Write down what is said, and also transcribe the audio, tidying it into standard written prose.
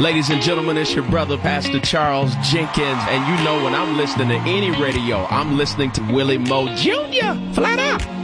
Ladies and gentlemen, it's your brother, Pastor Charles Jenkins. And you know when I'm listening to any radio, I'm listening to Willie Moe Jr. Flat out.